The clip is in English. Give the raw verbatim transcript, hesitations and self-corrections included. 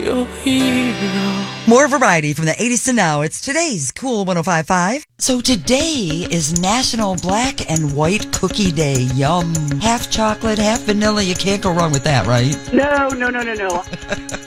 your hero. More variety from the eighties to now. It's today's Cool one oh five point five. So today is National Black and White Cookie Day. Yum. Half chocolate, half vanilla. You can't go wrong with that, right? No, no, no, no, no.